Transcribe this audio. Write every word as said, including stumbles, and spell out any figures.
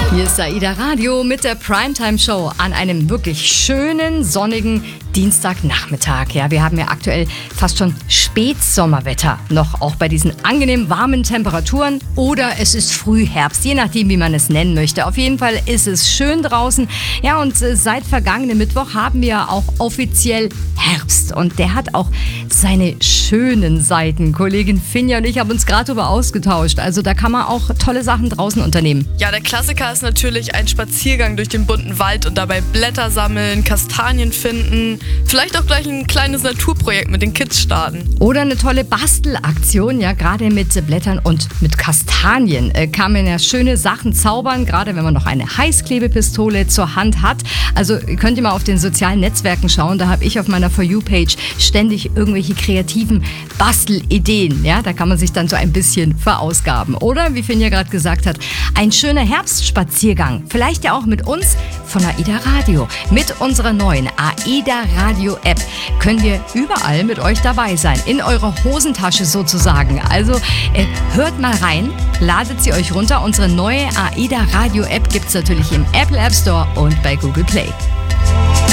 Hier ist AIDA Radio mit der Primetime-Show an einem wirklich schönen, sonnigen Dienstagnachmittag. Ja, wir haben ja aktuell fast schon Spätsommerwetter noch, auch bei diesen angenehm warmen Temperaturen. Oder es ist Frühherbst, je nachdem, wie man es nennen möchte. Auf jeden Fall ist es schön draußen. Ja, und äh, seit vergangenen Mittwoch haben wir auch offiziell Herbst. Und der hat auch seine schönen Seiten. Kollegin Finja und ich haben uns gerade darüber ausgetauscht. Also da kann man auch tolle Sachen draußen unternehmen. Ja, der Klassiker ist natürlich ein Spaziergang durch den bunten Wald und dabei Blätter sammeln, Kastanien finden, vielleicht auch gleich ein kleines Naturprojekt mit den Kids starten. Oder eine tolle Bastelaktion, ja, gerade mit Blättern und mit Kastanien äh, kann man ja schöne Sachen zaubern, gerade wenn man noch eine Heißklebepistole zur Hand hat. Also könnt ihr mal auf den sozialen Netzwerken schauen, da habe ich auf meiner For You-Page ständig irgendwelche kreativen Bastelideen, ja, da kann man sich dann so ein bisschen verausgaben. Oder, wie Finja gerade gesagt hat, ein schöner Herbstspaziergang, vielleicht ja auch mit uns von AIDA Radio. Mit unserer neuen AIDA Radio App können wir überall mit euch dabei sein, in eurer Hosentasche sozusagen. Also äh, hört mal rein, ladet sie euch runter. Unsere neue AIDA Radio App gibt es natürlich im Apple App Store und bei Google Play.